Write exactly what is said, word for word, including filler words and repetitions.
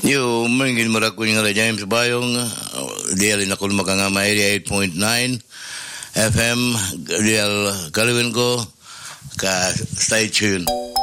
Yo, mungkin meraku nga James Bayong, dia lina ko makangama area eight point nine F M, dia kaliwin ko ka stay tuned.